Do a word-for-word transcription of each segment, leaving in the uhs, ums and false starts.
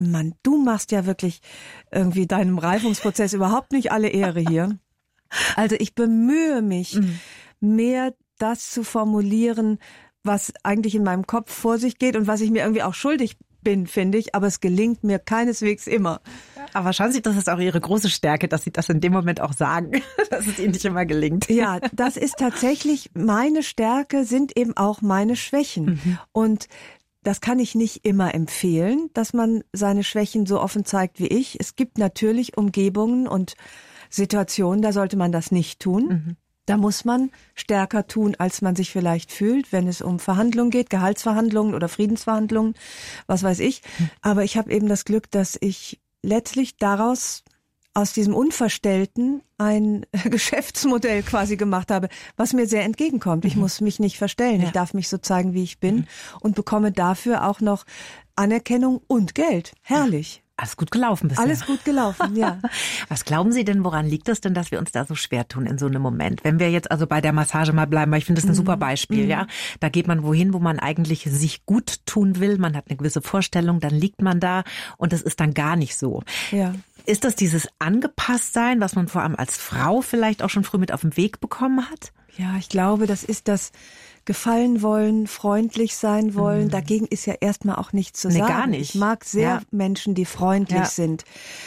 Mann, du machst ja wirklich irgendwie deinem Reifungsprozess überhaupt nicht alle Ehre hier. Also ich bemühe mich, mhm. mehr das zu formulieren, was eigentlich in meinem Kopf vor sich geht und was ich mir irgendwie auch schuldig bin, finde ich, aber es gelingt mir keineswegs immer. Aber schauen Sie, das ist auch Ihre große Stärke, dass Sie das in dem Moment auch sagen, dass es Ihnen nicht immer gelingt. Ja, das ist tatsächlich meine Stärke, sind eben auch meine Schwächen. Mhm. Und das kann ich nicht immer empfehlen, dass man seine Schwächen so offen zeigt wie ich. Es gibt natürlich Umgebungen und Situationen, da sollte man das nicht tun. Mhm. Da muss man stärker tun, als man sich vielleicht fühlt, wenn es um Verhandlungen geht, Gehaltsverhandlungen oder Friedensverhandlungen, was weiß ich. Aber ich habe eben das Glück, dass ich letztlich daraus, aus diesem Unverstellten, ein Geschäftsmodell quasi gemacht habe, was mir sehr entgegenkommt. Ich mhm. muss mich nicht verstellen. Ja. Ich darf mich so zeigen, wie ich bin mhm. und bekomme dafür auch noch Anerkennung und Geld. Herrlich. Ja. Alles gut gelaufen bisher. Alles gut gelaufen, ja. Was glauben Sie denn, woran liegt es denn, dass wir uns da so schwer tun in so einem Moment? Wenn wir jetzt also bei der Massage mal bleiben, weil ich finde das ein mm. super Beispiel, mm. ja. Da geht man wohin, wo man eigentlich sich gut tun will. Man hat eine gewisse Vorstellung, dann liegt man da und das ist dann gar nicht so. Ja. Ist das dieses Angepasstsein, was man vor allem als Frau vielleicht auch schon früh mit auf den Weg bekommen hat? Ja, ich glaube, das ist das gefallen wollen, freundlich sein wollen. Mhm. Dagegen ist ja erstmal auch nichts zu nee, sagen. Gar nicht. Ich mag sehr ja. Menschen, die freundlich ja. sind.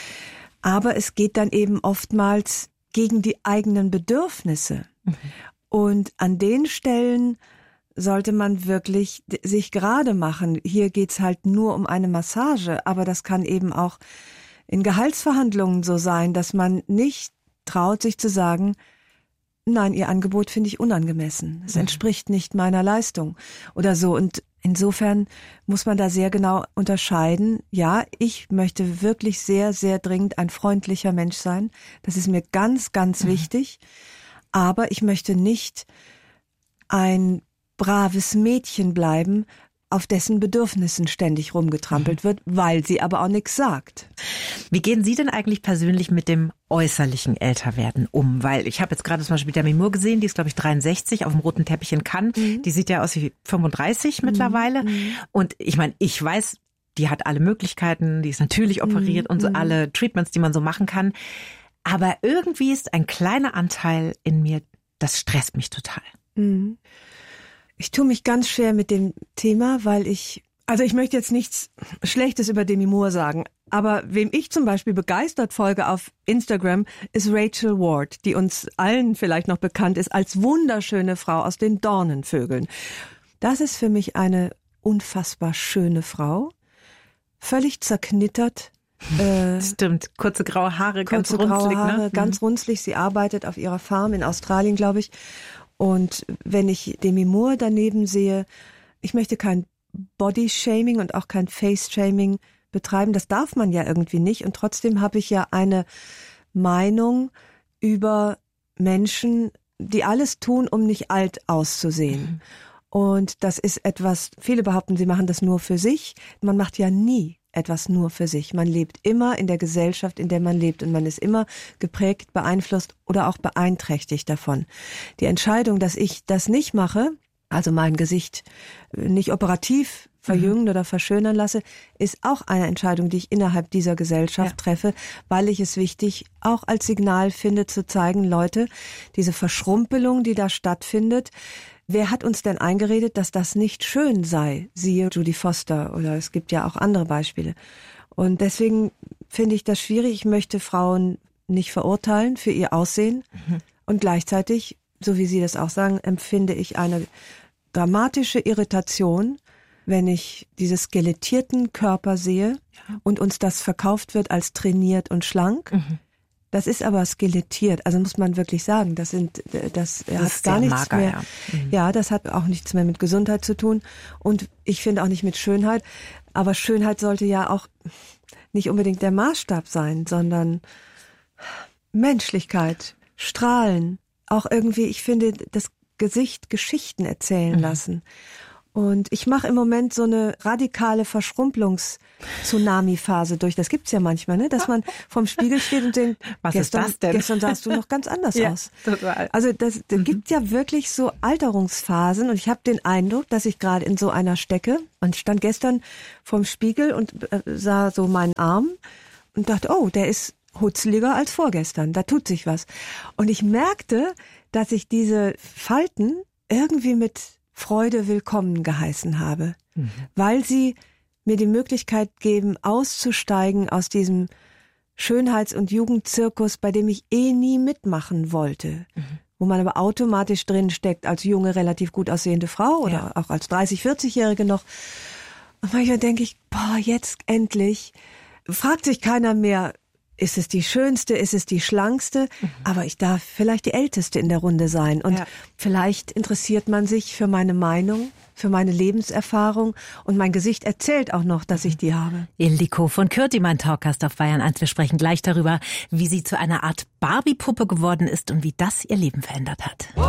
Aber es geht dann eben oftmals gegen die eigenen Bedürfnisse. Mhm. Und an den Stellen sollte man wirklich sich gerade machen. Hier geht's halt nur um eine Massage, aber das kann eben auch in Gehaltsverhandlungen so sein, dass man nicht traut, sich zu sagen, nein, Ihr Angebot finde ich unangemessen. Es entspricht nicht meiner Leistung oder so. Und insofern muss man da sehr genau unterscheiden. Ja, ich möchte wirklich sehr, sehr dringend ein freundlicher Mensch sein. Das ist mir ganz, ganz mhm. wichtig. Aber ich möchte nicht ein braves Mädchen bleiben, auf dessen Bedürfnissen ständig rumgetrampelt wird, weil sie aber auch nichts sagt. Wie gehen Sie denn eigentlich persönlich mit dem äußerlichen Älterwerden um? Weil ich habe jetzt gerade zum Beispiel Demi Moore gesehen, die ist glaube ich dreiundsechzig auf dem roten Teppich in Cannes. Mhm. Die sieht ja aus wie fünfunddreißig mhm. mittlerweile. Mhm. Und ich meine, ich weiß, die hat alle Möglichkeiten, die ist natürlich operiert mhm. und so alle Treatments, die man so machen kann. Aber irgendwie ist ein kleiner Anteil in mir, das stresst mich total. Mhm. Ich tue mich ganz schwer mit dem Thema, weil ich, also ich möchte jetzt nichts Schlechtes über Demi Moore sagen, aber wem ich zum Beispiel begeistert folge auf Instagram, ist Rachel Ward, die uns allen vielleicht noch bekannt ist als wunderschöne Frau aus den Dornenvögeln. Das ist für mich eine unfassbar schöne Frau, völlig zerknittert. Äh, Stimmt, kurze graue Haare, ganz kurze runzlig. Graue Haare, ne? Ganz runzlig. Sie arbeitet auf ihrer Farm in Australien, glaube ich. Und wenn ich Demi Moore daneben sehe, ich möchte kein Body-Shaming und auch kein Face-Shaming betreiben. Das darf man ja irgendwie nicht. Und trotzdem habe ich ja eine Meinung über Menschen, die alles tun, um nicht alt auszusehen. Mhm. Und das ist etwas, viele behaupten, sie machen das nur für sich. Man macht ja nie etwas nur für sich. Man lebt immer in der Gesellschaft, in der man lebt und man ist immer geprägt, beeinflusst oder auch beeinträchtigt davon. Die Entscheidung, dass ich das nicht mache, also mein Gesicht nicht operativ verjüngen mhm. oder verschönern lasse, ist auch eine Entscheidung, die ich innerhalb dieser Gesellschaft ja. treffe, weil ich es wichtig auch als Signal finde, zu zeigen, Leute, diese Verschrumpelung, die da stattfindet, wer hat uns denn eingeredet, dass das nicht schön sei? Siehe Judy Foster oder es gibt ja auch andere Beispiele. Und deswegen finde ich das schwierig. Ich möchte Frauen nicht verurteilen für ihr Aussehen. Mhm. Und gleichzeitig, so wie Sie das auch sagen, empfinde ich eine dramatische Irritation, wenn ich diese skelettierten Körper sehe ja. und uns das verkauft wird als trainiert und schlank. Mhm. Das ist aber skelettiert, also muss man wirklich sagen, das sind, das, das hat gar nichts mager, mehr, ja. Mhm. ja, das hat auch nichts mehr mit Gesundheit zu tun und ich finde auch nicht mit Schönheit, aber Schönheit sollte ja auch nicht unbedingt der Maßstab sein, sondern Menschlichkeit, Strahlen, auch irgendwie, ich finde, das Gesicht Geschichten erzählen mhm. lassen Und ich mache im Moment so eine radikale Verschrumpelungs-Tsunami-Phase durch. Das gibt's ja manchmal, ne? Dass man vorm Spiegel steht und denkt, was gestern, ist das denn? Gestern sahst du noch ganz anders ja, aus. Total. Also das, das mhm. gibt ja wirklich so Alterungsphasen und ich habe den Eindruck, dass ich gerade in so einer stecke. Und ich stand gestern vorm Spiegel und äh, sah so meinen Arm und dachte, oh, der ist hutzliger als vorgestern. Da tut sich was. Und ich merkte, dass ich diese Falten irgendwie mit Freude willkommen geheißen habe, mhm. weil sie mir die Möglichkeit geben, auszusteigen aus diesem Schönheits- und Jugendzirkus, bei dem ich eh nie mitmachen wollte, mhm. wo man aber automatisch drin steckt als junge, relativ gut aussehende Frau oder ja. auch als dreißig-, vierzig-Jährige noch. Und manchmal denke ich, boah, jetzt endlich fragt sich keiner mehr, ist es die schönste, ist es die schlankste, mhm. aber ich darf vielleicht die älteste in der Runde sein und ja. vielleicht interessiert man sich für meine Meinung, für meine Lebenserfahrung und mein Gesicht erzählt auch noch, dass ich die habe. Ildiko von Kürti, mein Talkgast auf Bayern eins. Wir sprechen gleich darüber, wie sie zu einer Art Barbie-Puppe geworden ist und wie das ihr Leben verändert hat.